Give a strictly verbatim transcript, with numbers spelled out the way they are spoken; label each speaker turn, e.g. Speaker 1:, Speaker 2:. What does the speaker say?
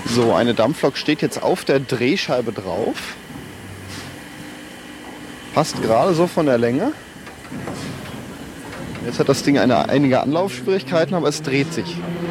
Speaker 1: So, eine Dampflok steht jetzt auf der Drehscheibe drauf. Passt gerade so von der Länge. Jetzt hat das Ding eine, einige Anlaufschwierigkeiten, aber es dreht sich.